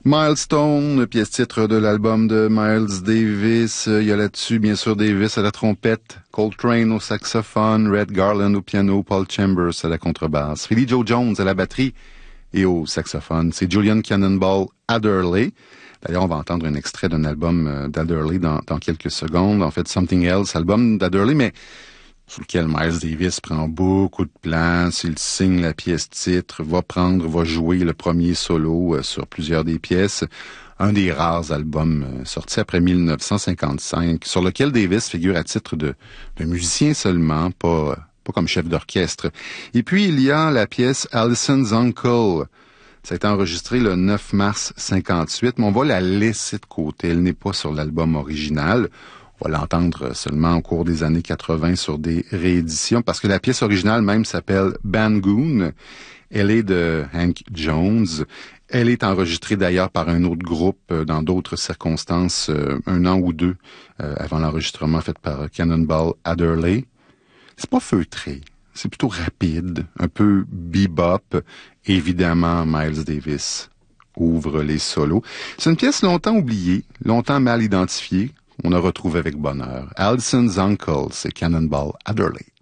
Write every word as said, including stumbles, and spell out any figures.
Milestone, pièce titre de l'album de Miles Davis. Il y a là-dessus, bien sûr, Davis à la trompette, Coltrane au saxophone, Red Garland au piano, Paul Chambers à la contrebasse, Philly Joe Jones à la batterie et au saxophone. C'est Julian Cannonball Adderley. D'ailleurs, on va entendre un extrait d'un album d'Adderley dans, dans quelques secondes. En fait, Something Else, album d'Adderley, mais sur lequel Miles Davis prend beaucoup de place, il signe la pièce titre, va prendre, va jouer le premier solo euh, sur plusieurs des pièces. Un des rares albums euh, sortis après mille neuf cent cinquante-cinq, sur lequel Davis figure à titre de, de musicien seulement, pas, pas comme chef d'orchestre. Et puis, il y a la pièce Allison's Uncle. Ça a été enregistré le neuf mars cinquante-huit, mais on va la laisser de côté. Elle n'est pas sur l'album original. On va l'entendre seulement au cours des années quatre-vingts sur des rééditions, parce que la pièce originale même s'appelle Bangoon. Elle est de Hank Jones. Elle est enregistrée d'ailleurs par un autre groupe dans d'autres circonstances, un an ou deux euh, avant l'enregistrement fait par Cannonball Adderley. C'est pas feutré, c'est plutôt rapide, un peu bebop. Évidemment, Miles Davis ouvre les solos. C'est une pièce longtemps oubliée, longtemps mal identifiée. On a retrouvé avec bonheur. Allison's Uncle, c'est Cannonball Adderley.